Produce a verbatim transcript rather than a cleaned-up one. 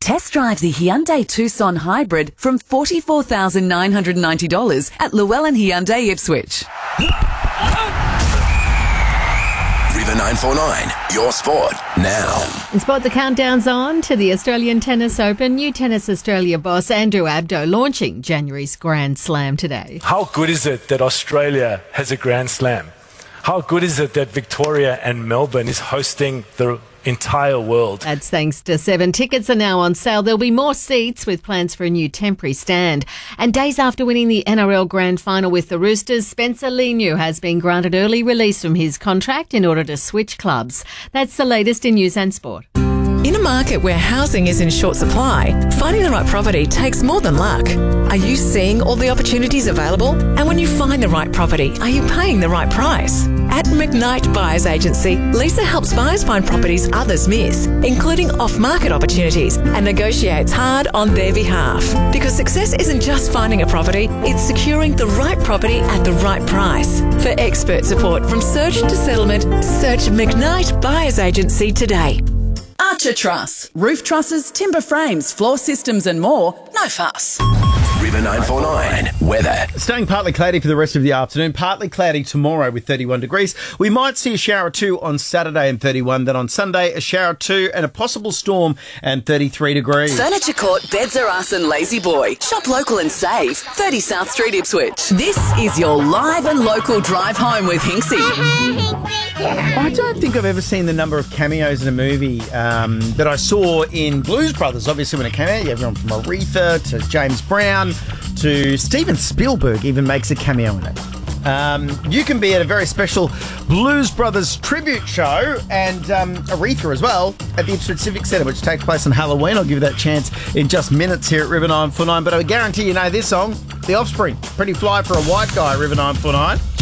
Test drive the Hyundai Tucson Hybrid from forty-four thousand nine hundred ninety dollars at Llewellyn Hyundai Ipswich. River nine four nine, your sport now. In sport, the countdown's on to the Australian Tennis Open. New Tennis Australia boss Andrew Abdo launching January's Grand Slam today. How good is it that Australia has a Grand Slam? How good is it that Victoria and Melbourne is hosting the entire world? That's thanks to Seven. Tickets are now on sale. There'll be more seats with plans for a new temporary stand. And days after winning the N R L Grand Final with the Roosters, Spencer Leniu has been granted early release from his contract in order to switch clubs. That's the latest in news and sport. In a market where housing is in short supply, finding the right property takes more than luck. Are you seeing all the opportunities available? And when you find the right property, are you paying the right price? At McKnight Buyers Agency, Lisa helps buyers find properties others miss, including off-market opportunities, and negotiates hard on their behalf. Because success isn't just finding a property, it's securing the right property at the right price. For expert support from search to settlement, search McKnight Buyers Agency today. Archer Truss. Roof trusses, timber frames, floor systems and more. No fuss. River nine four nine, weather. Staying partly cloudy for the rest of the afternoon. Partly cloudy tomorrow with thirty-one degrees. We might see a shower or two on Saturday and thirty-one. Then on Sunday, a shower or two and a possible storm and thirty-three degrees. Furniture Court, Beds Are Us and Lazy Boy. Shop local and save. thirty South Street, Ipswich. This is your live and local drive home with Hinksy. I don't think I've ever seen the number of cameos in a movie um, that I saw in Blues Brothers. Obviously, when it came out, you have everyone from Aretha to James Brown to Steven Spielberg even makes a cameo in it. Um, you can be at a very special Blues Brothers tribute show and um, Aretha as well at the Ipswich Civic Centre, which takes place on Halloween. I'll give you that chance in just minutes here at River nine four nine. But I guarantee you know this song, The Offspring. Pretty fly for a white guy, River nine four nine.